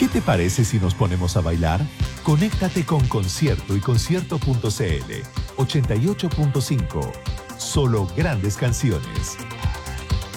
¿Qué te parece si nos ponemos a bailar? Conéctate con Concierto y Concierto.cl 88.5. Solo grandes canciones.